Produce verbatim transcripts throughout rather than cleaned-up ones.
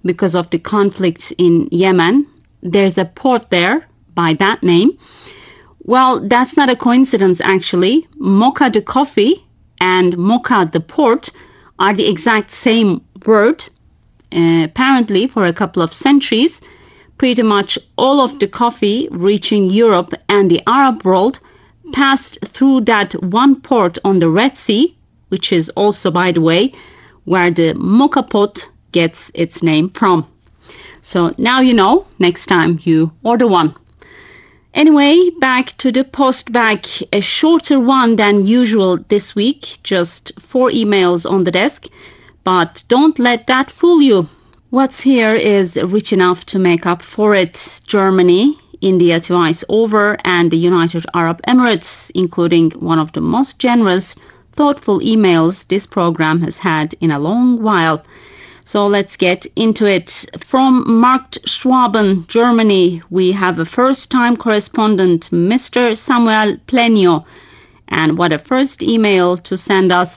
because of the conflicts in Yemen. There's a port there by that name. Well, that's not a coincidence, actually. Mocha the coffee and Mocha the port are the exact same word. Uh, apparently, for a couple of centuries, pretty much all of the coffee reaching Europe and the Arab world passed through that one port on the Red Sea, which is also, by the way, where the mocha pot gets its name from. So now you know, next time you order one. Anyway, back to the post bag, a shorter one than usual this week, just four emails on the desk, but don't let that fool you. What's here is rich enough to make up for it. Germany, India twice over, and the United Arab Emirates, including one of the most generous, thoughtful emails this program has had in a long while. So let's get into it. From Markt Schwaben, Germany, we have a first-time correspondent, Mister Samuel Plenio. And what a first email to send us.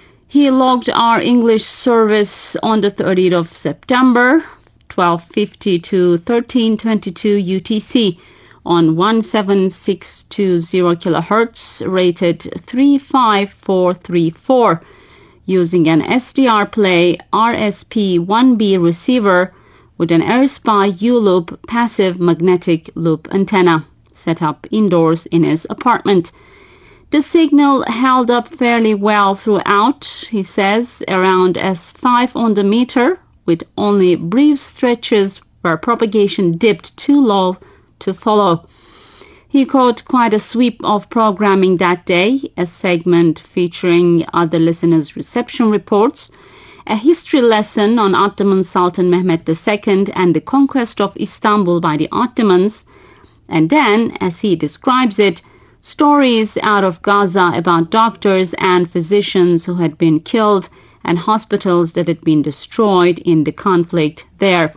He logged our English service on the thirtieth of September, twelve fifty to thirteen twenty-two U T C on one seven six two zero kilohertz, rated three five four three four. Using an S D R Play R S P one B receiver with an AirSpy U-Loop passive magnetic loop antenna set up indoors in his apartment. The signal held up fairly well throughout, he says, around S five on the meter, with only brief stretches where propagation dipped too low to follow. He caught quite a sweep of programming that day, a segment featuring other listeners' reception reports, a history lesson on Ottoman Sultan Mehmed the Second and the conquest of Istanbul by the Ottomans, and then, as he describes it, stories out of Gaza about doctors and physicians who had been killed and hospitals that had been destroyed in the conflict there.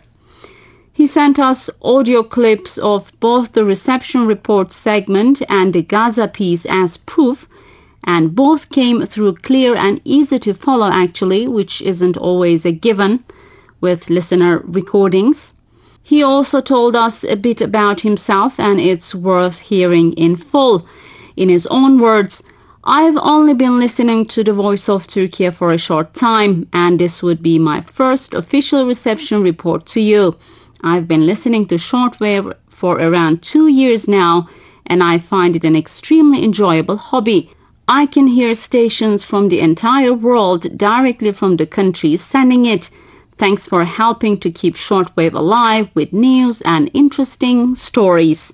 He sent us audio clips of both the reception report segment and the Gaza piece as proof, and both came through clear and easy to follow, actually, which isn't always a given with listener recordings. He also told us a bit about himself, and it's worth hearing in full. In his own words, "I've only been listening to the Voice of Turkey for a short time, and this would be my first official reception report to you. I've been listening to shortwave for around two years now, and I find it an extremely enjoyable hobby. I can hear stations from the entire world directly from the countries sending it. Thanks for helping to keep shortwave alive with news and interesting stories."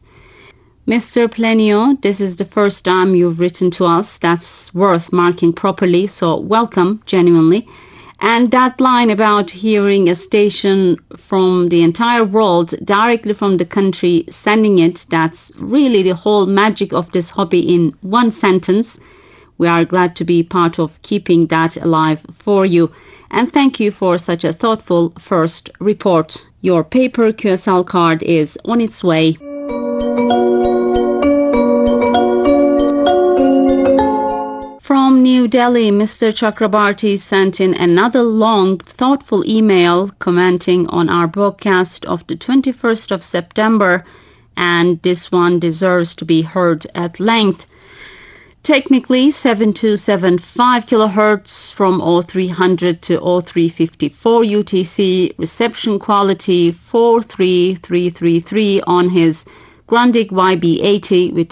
Mister Plenio, this is the first time you've written to us. That's worth marking properly, so welcome, genuinely. And that line about hearing a station from the entire world directly from the country sending it, that's really the whole magic of this hobby in one sentence. We are glad to be part of keeping that alive for you. And thank you for such a thoughtful first report. Your paper Q S L card is on its way. From New Delhi, Mister Chakrabarti sent in another long, thoughtful email commenting on our broadcast of the twenty-first of September, and this one deserves to be heard at length. Technically, seven two seven five kilohertz from oh three hundred to oh three fifty-four U T C, reception quality four three three three three on his Grundig Y B eighty with